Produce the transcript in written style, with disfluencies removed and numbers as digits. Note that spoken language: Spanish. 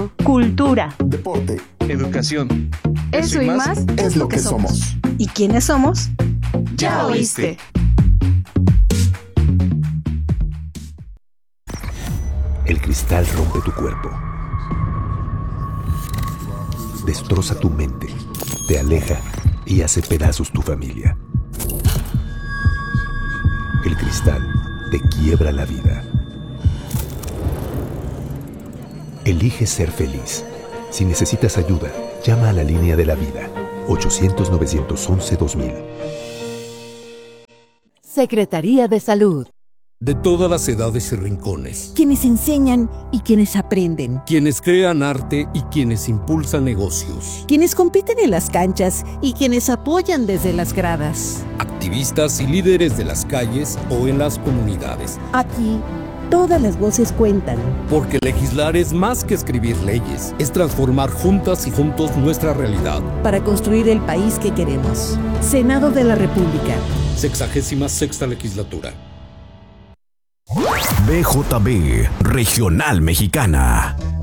cultura, deporte, educación. Eso y más es lo que somos. ¿Y quiénes somos? Ya oíste. El cristal rompe tu cuerpo, destroza tu mente, te aleja y hace pedazos tu familia. El cristal te quiebra la vida. Elige ser feliz. Si necesitas ayuda, llama a la línea de la vida, 800-911-2000. Secretaría de Salud. De todas las edades y rincones. Quienes enseñan y quienes aprenden. Quienes crean arte y quienes impulsan negocios. Quienes compiten en las canchas y quienes apoyan desde las gradas. Activistas y líderes de las calles o en las comunidades. Aquí, todas las voces cuentan. Porque legislar es más que escribir leyes. Es transformar juntas y juntos nuestra realidad. Para construir el país que queremos. Senado de la República. 66ª legislatura. BJB Regional Mexicana.